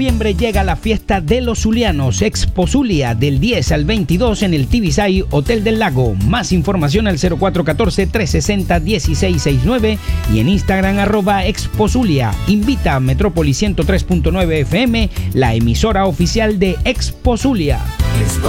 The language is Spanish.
Noviembre llega la fiesta de los Zulianos, Expo Zulia, del 10 al 22 en el Tibisay Hotel del Lago. Más información al 0414-360-1669 y en Instagram @Expo Zulia. Invita a Metrópolis 103.9 FM, la emisora oficial de Expo Zulia. Expo